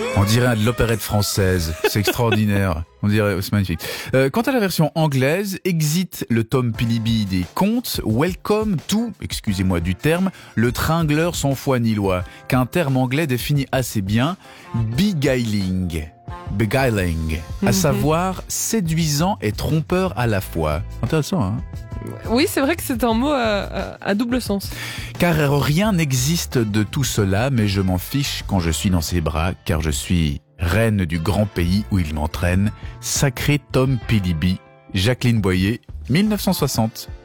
On dirait de l'opérette française. C'est extraordinaire. On dirait, c'est magnifique. Quant à la version anglaise, exit le Tom Pilibi des contes, welcome to, excusez-moi du terme, le tringleur sans foi ni loi, qu'un terme anglais définit assez bien, beguiling, à savoir séduisant et trompeur à la fois. Intéressant, hein? Oui, c'est vrai que c'est un mot à double sens. Car rien n'existe de tout cela, mais je m'en fiche quand je suis dans ses bras, car je suis reine du grand pays où il m'entraîne. Sacré Tom Pilibi, Jacqueline Boyer, 1960.